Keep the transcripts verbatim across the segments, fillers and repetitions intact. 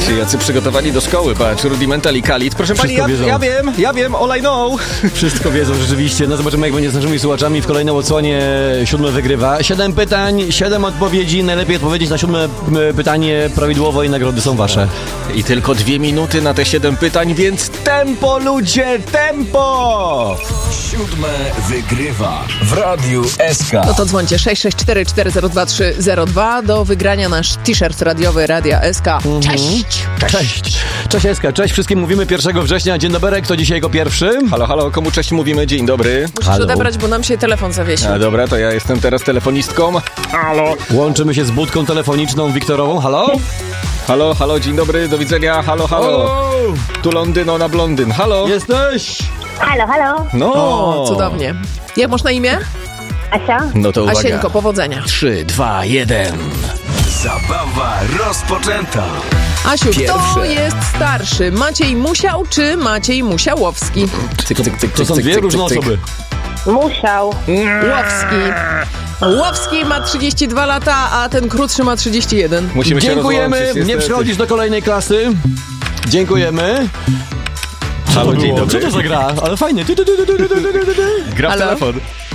się jacy przygotowani do szkoły, patrz, Rudimental i Khalid. Proszę pani, ja, ja wiem, ja wiem, all I know. Wszystko wiedzą rzeczywiście. No zobaczymy, jak będzie z naszymi słuchaczami w kolejnej odsłonie. Siódme wygrywa. Siedem pytań, siedem odpowiedzi. Najlepiej odpowiedzieć na siódme pytanie prawidłowo i nagrody są wasze. I tylko dwie minuty na te siedem pytań, więc tempo, ludzie, tempo! Siódme wygrywa w Radiu S K. No to dzwońcie sześć sześć cztery cztery zero dwa trzy zero dwa do wygrania nasz t-shirt radiowy Radia S K. Cześć! Cześć! Cześć, cześć Eska, cześć wszystkim, mówimy pierwszego września. Dzień dobry, kto dzisiaj jako pierwszy? Halo, halo, komu cześć mówimy? Dzień dobry. Musisz Halo. odebrać, bo nam się telefon zawiesił. A dobra, to ja jestem teraz telefonistką. Halo. Łączymy się z budką telefoniczną Wiktorową. Halo? Halo, halo, dzień dobry, do widzenia, halo, halo. O! Tu Londyno na blondyn, halo. Jesteś? Halo, halo. No. O, cudownie. Jak masz na imię? Asia? No to uwaga. Asieńko, powodzenia. Trzy, dwa, jeden. Zabawa rozpoczęta. Asiu, kto Pierwsze. jest starszy? Maciej Musiał czy Maciej Musiałowski? Cyk, cyk, cyk, To są cyk, dwie cyk, różne cyk, osoby. Musiał. Łowski. Łowski ma trzydzieści dwa lata, a ten krótszy ma trzydzieści jeden. Musimy się Dziękujemy, rozłączyć, nie niestety. przechodzisz do kolejnej klasy. Dziękujemy. Halo, Co to dzień było? dobry. Co to za gra? Ale fajnie. Ty, ty, ty, ty, ty, ty, ty, ty, ty. Gra w Halo? telefon.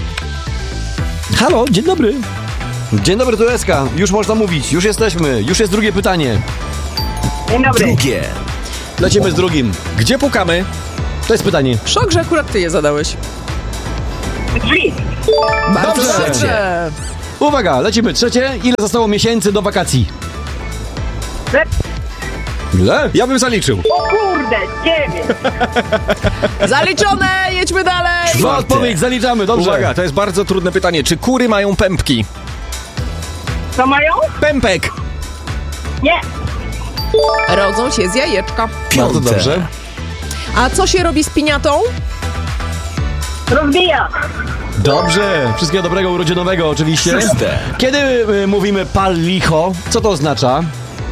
Halo, dzień dobry. Dzień dobry, tu Eska. Już można mówić, już jesteśmy. Już jest drugie pytanie. Dzień dobry. Drugie. Lecimy z drugim. Gdzie pukamy? To jest pytanie. Szok, że akurat ty je zadałeś. Drzwi. Bardzo Dobrze. dobrze. Uwaga, lecimy. Trzecie. Ile zostało miesięcy do wakacji? Le- Ile? Ja bym zaliczył. O kurde, dziewięć. Zaliczone, jedźmy dalej. Zła odpowiedź, zaliczamy, dobrze. Uwaga, to jest bardzo trudne pytanie. Czy kury mają pępki? Co mają? Pępek! Nie. Rodzą się z jajeczka. Bardzo dobrze. A co się robi z piniatą? Rozbija. Dobrze. Wszystkiego dobrego urodzinowego oczywiście. Szóste. Kiedy y, mówimy pal licho, co to oznacza?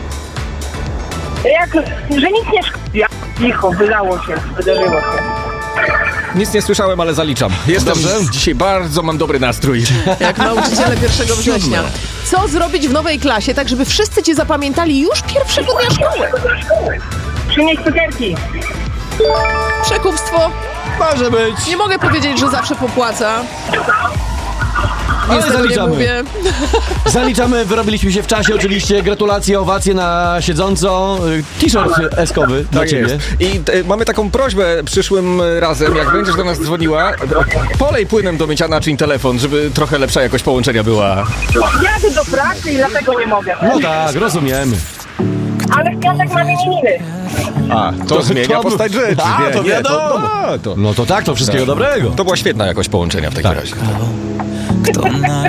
Jak, że nic nie szkodzi. Licho, wydało się, wydarzyło się. Nic nie słyszałem, ale zaliczam. Jestem Dobrze. dzisiaj bardzo mam dobry nastrój. Jak nauczyciele pierwszego września. Co zrobić w nowej klasie, tak żeby wszyscy cię zapamiętali już pierwszego dnia szkoły? Przynieść cukierki. Przekupstwo. Może być. Nie mogę powiedzieć, że zawsze popłaca. Ale Nic tego nie zaliczamy. mówię. Zaliczamy, wyrobiliśmy się w czasie oczywiście. Gratulacje, owacje na siedząco. Y, T-shirt eskowy dla Tak ciebie. jest. I e, mamy taką prośbę przyszłym razem, jak będziesz do nas dzwoniła, polej płynem do mycia naczyń telefon, żeby trochę lepsza jakość połączenia była. Jadę do pracy i dlatego nie mogę. No tak, rozumiemy. Ale w piątek mam imieniny. A, to, To- zmienia to- postać rzeczy. A, nie, to nie, wiadomo. To, a, to, No to tak, to wszystkiego dobrego. to była świetna jakość połączenia w takim Tak. razie. Kto na